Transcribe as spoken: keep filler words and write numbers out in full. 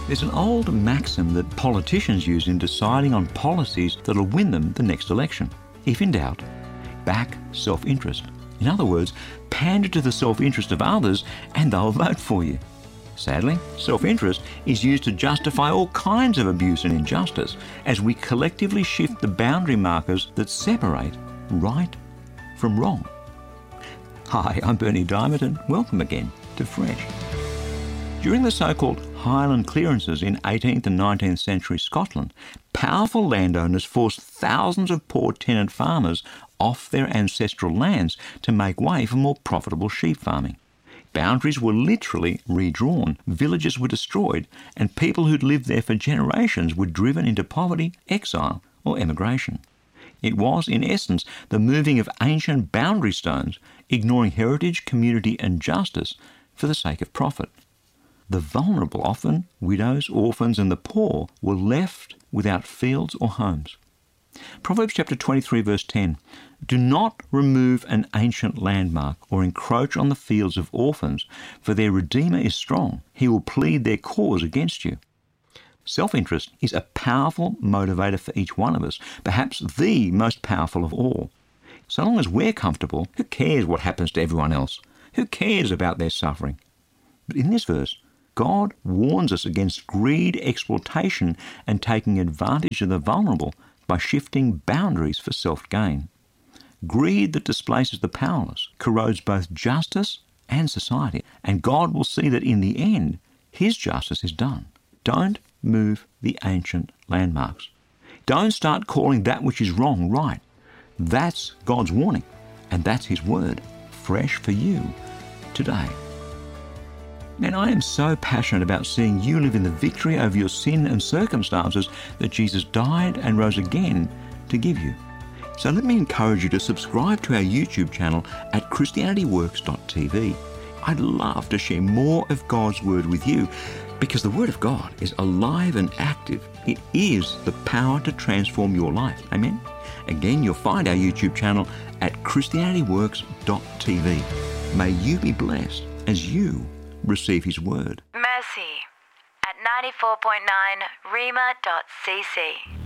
There's an old maxim that politicians use in deciding on policies that'll win them the next election. If in doubt, back self-interest. In other words, pander to the self-interest of others and they'll vote for you. Sadly, self-interest is used to justify all kinds of abuse and injustice as we collectively shift the boundary markers that separate right from wrong. Hi, I'm Berni Dymet and welcome again to Fresh. During the so-called Highland clearances in eighteenth and nineteenth century Scotland, powerful landowners forced thousands of poor tenant farmers off their ancestral lands to make way for more profitable sheep farming. Boundaries were literally redrawn, villages were destroyed, and people who'd lived there for generations were driven into poverty, exile, or emigration. It was, in essence, the moving of ancient boundary stones, ignoring heritage, community, and justice for the sake of profit. The vulnerable, often widows, orphans, and the poor, were left without fields or homes. Proverbs chapter twenty-three, verse ten, "Do not remove an ancient landmark or encroach on the fields of orphans, for their Redeemer is strong. He will plead their cause against you." Self-interest is a powerful motivator for each one of us, perhaps the most powerful of all. So long as we're comfortable, who cares what happens to everyone else? Who cares about their suffering? But in this verse, God warns us against greed, exploitation, and taking advantage of the vulnerable by shifting boundaries for self-gain. Greed that displaces the powerless corrodes both justice and society, and God will see that in the end, His justice is done. Don't move the ancient landmarks. Don't start calling that which is wrong right. That's God's warning, and that's His word, fresh for you today. And I am so passionate about seeing you live in the victory over your sin and circumstances that Jesus died and rose again to give you. So let me encourage you to subscribe to our YouTube channel at christianity works dot t v. I'd love to share more of God's Word with you because the Word of God is alive and active. It is the power to transform your life. Amen? Again, you'll find our YouTube channel at christianity works dot t v. May you be blessed as you receive His Word. Mercy at ninety-four point nine rhema dot c c.